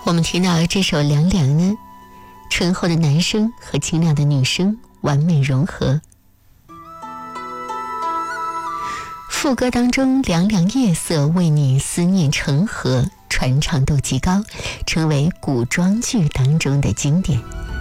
我们听到这首《凉凉》呢，醇厚的男声和清亮的女声完美融合。副歌当中凉凉夜色为你思念成河，传唱度极高，成为古装剧当中的经典。